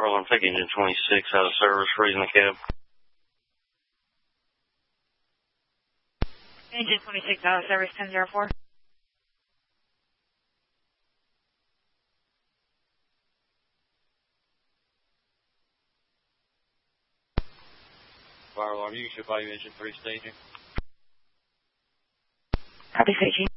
I'm taking engine 26 out of service, raising the cab. Engine 26 out of service, 1004. Fire alarm, you should value engine 3 staging. Copy, staging.